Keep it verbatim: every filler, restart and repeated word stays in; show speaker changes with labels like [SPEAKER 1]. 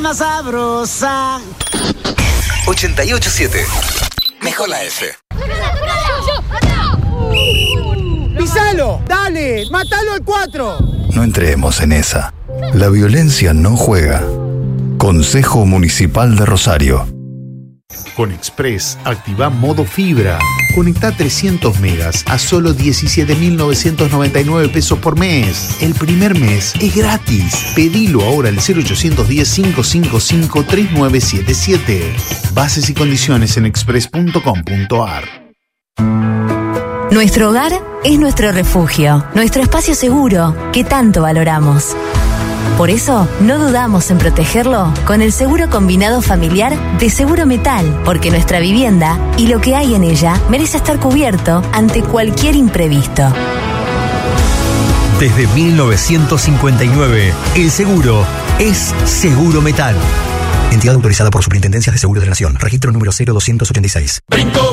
[SPEAKER 1] más sabrosa.
[SPEAKER 2] ochenta y ocho siete. Mejor la F.
[SPEAKER 3] ¡Pisalo! ¡Dale! ¡Mátalo al cuatro!
[SPEAKER 4] No entremos en esa. La violencia no juega. Consejo Municipal de Rosario.
[SPEAKER 5] Con Express, activa modo fibra. Conecta trescientos megas a solo diecisiete mil novecientos noventa y nueve pesos por mes. El primer mes es gratis. Pedilo ahora al cero ochocientos diez, cinco cinco cinco, tres nueve siete siete. Bases y condiciones en express punto com punto a r.
[SPEAKER 6] Nuestro hogar es nuestro refugio, nuestro espacio seguro que tanto valoramos. Por eso, no dudamos en protegerlo con el seguro combinado familiar de Seguro Metal, porque nuestra vivienda y lo que hay en ella merece estar cubierto ante cualquier imprevisto.
[SPEAKER 7] Desde mil novecientos cincuenta y nueve, el seguro es Seguro Metal. Entidad autorizada por Superintendencias de Seguros de la Nación. Registro número cero doscientos ochenta y seis.